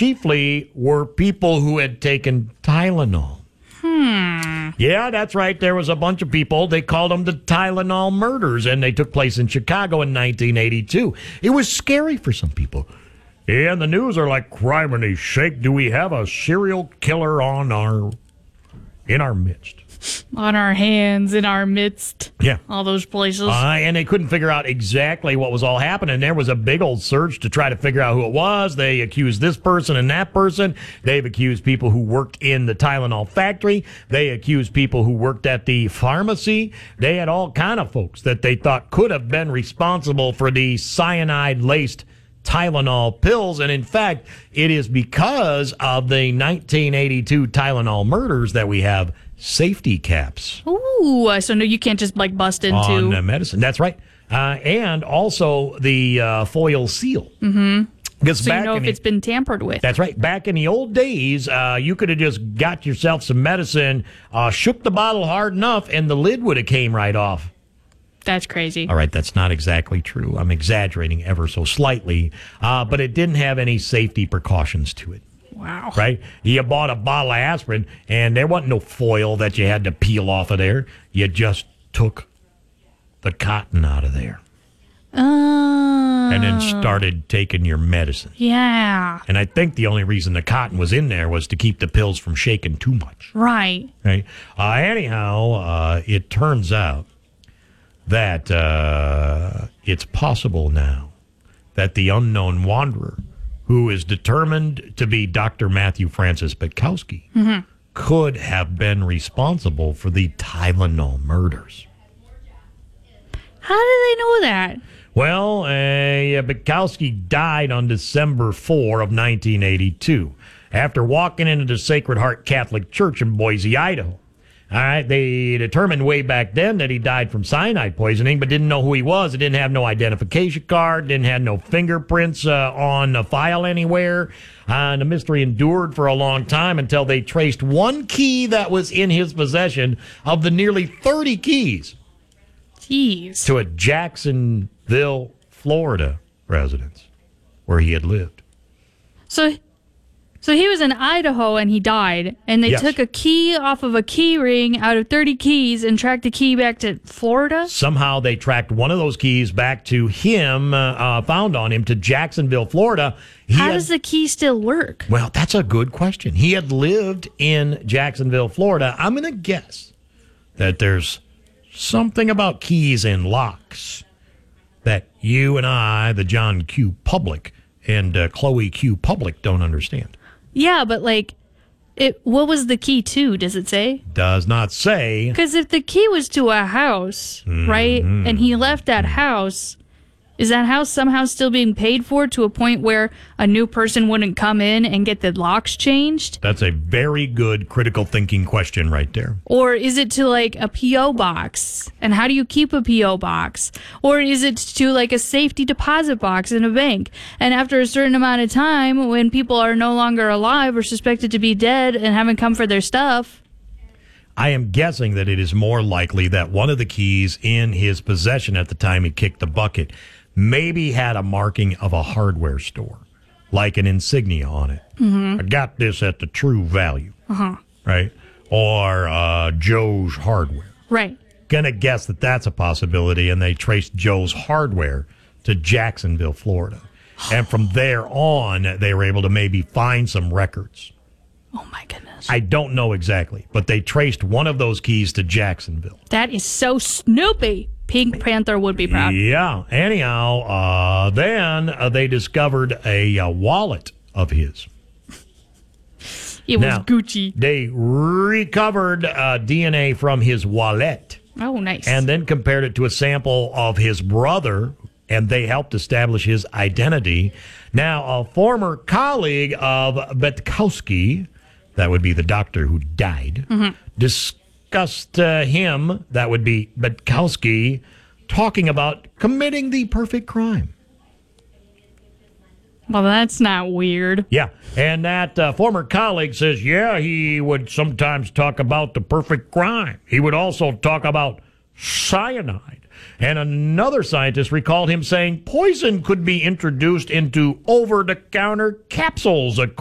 chiefly were people who had taken Tylenol. Yeah, that's right. There was a bunch of people. They called them the Tylenol murders, and they took place in Chicago in 1982. It was scary for some people. Yeah, and the news are like, criminy shake, do we have a serial killer in our midst? On our hands, in our midst. Yeah. All those places. And they couldn't figure out exactly what was all happening. There was a big old search to try to figure out who it was. They accused this person and that person. They've accused people who worked in the Tylenol factory. They accused people who worked at the pharmacy. They had all kind of folks that they thought could have been responsible for the cyanide-laced Tylenol pills. And in fact, it is because of the 1982 Tylenol murders that we have safety caps. Ooh, so no, you can't just like bust into on medicine. That's right. And also the foil seal. Mm-hmm. So you know if it's been tampered with. That's right. Back in the old days, you could have just got yourself some medicine, shook the bottle hard enough, and the lid would have came right off. That's crazy. All right, that's not exactly true. I'm exaggerating ever so slightly, but it didn't have any safety precautions to it. Wow. Right? You bought a bottle of aspirin, and there wasn't no foil that you had to peel off of there. You just took the cotton out of there. And then started taking your medicine. Yeah. And I think the only reason the cotton was in there was to keep the pills from shaking too much. Right. Right? Anyhow, it turns out that it's possible now that the unknown wanderer, who is determined to be Dr. Matthew Francis Petkowski, could have been responsible for the Tylenol murders. How do they know that? Well, Petkowski died on December 4 of 1982 after walking into the Sacred Heart Catholic Church in Boise, Idaho. All right, they determined way back then that he died from cyanide poisoning, but didn't know who he was. It didn't have no identification card, didn't have no fingerprints on a file anywhere. And the mystery endured for a long time until they traced one key that was in his possession of the nearly 30 keys. Jeez. To a Jacksonville, Florida residence where he had lived. So he was in Idaho and he died, and they took a key off of a key ring out of 30 keys and tracked the key back to Florida? Somehow they tracked one of those keys back to him, found on him, to Jacksonville, Florida. How does the key still work? Well, that's a good question. He had lived in Jacksonville, Florida. I'm going to guess that there's something about keys and locks that you and I, the John Q. Public, and Chloe Q. Public don't understand. Yeah, but what was the key to? Does it say? Does not say. Because if the key was to a house, right, and he left that house, is that house somehow still being paid for to a point where a new person wouldn't come in and get the locks changed? That's a very good critical thinking question right there. Or is it to a P.O. box? And how do you keep a P.O. box? Or is it to a safety deposit box in a bank? And after a certain amount of time, when people are no longer alive or suspected to be dead and haven't come for their stuff, I am guessing that it is more likely that one of the keys in his possession at the time he kicked the bucket maybe had a marking of a hardware store, like an insignia on it. I got this at the True Value, right? Or Joe's Hardware. Right. Gonna guess that that's a possibility, and they traced Joe's Hardware to Jacksonville, Florida. And from there on, they were able to maybe find some records. Oh, my goodness. I don't know exactly, but they traced one of those keys to Jacksonville. That is so Snoopy. Pink Panther would be proud. Yeah. Anyhow, then they discovered a wallet of his. It was Gucci. They recovered DNA from his wallet. Oh, nice. And then compared it to a sample of his brother, and they helped establish his identity. Now, a former colleague of Petkowski, that would be the doctor who died, discussed him, that would be Petkowski, talking about committing the perfect crime. Well, that's not weird. Yeah, and that former colleague says, he would sometimes talk about the perfect crime. He would also talk about cyanide. And another scientist recalled him saying poison could be introduced into over-the-counter capsules,